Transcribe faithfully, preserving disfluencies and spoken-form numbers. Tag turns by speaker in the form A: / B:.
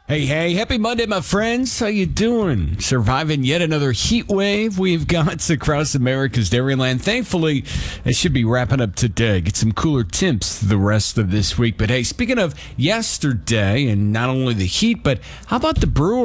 A: Hey, hey, happy Monday, my friends. How you doing? Surviving yet another heat wave we've got across America's Dairyland. Thankfully, it should be wrapping up today. Get some cooler temps the rest of this week. But hey, speaking of yesterday and not only the heat, but how about the Brewers?